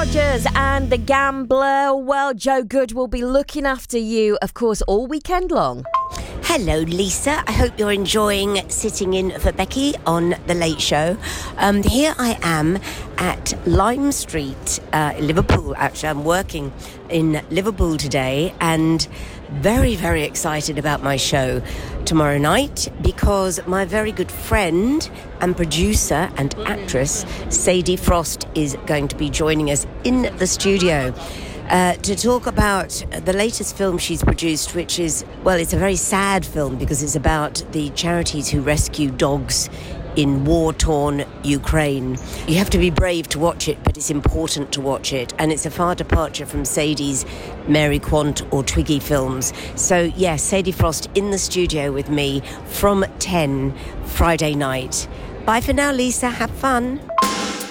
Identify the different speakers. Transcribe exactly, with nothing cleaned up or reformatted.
Speaker 1: Rogers and The Gambler. Well, Joe Good will be looking after you, of course, all weekend long.
Speaker 2: Hello, Lisa. I hope you're enjoying sitting in for Becky on The Late Show. Um, here I am at Lime Street, uh, Liverpool. Actually, I'm working in Liverpool today and very, very excited about my show tomorrow night because my very good friend and producer and actress, Sadie Frost, is going to be joining us in the studio. Uh, to talk about the latest film she's produced, which is, well, it's a very sad film because it's about the charities who rescue dogs in war-torn Ukraine. You have to be brave to watch it, but it's important to watch it. And it's a far departure from Sadie's Mary Quant or Twiggy films. So, yes, Sadie Frost in the studio with me from ten Friday night. Bye for now, Lisa. Have fun.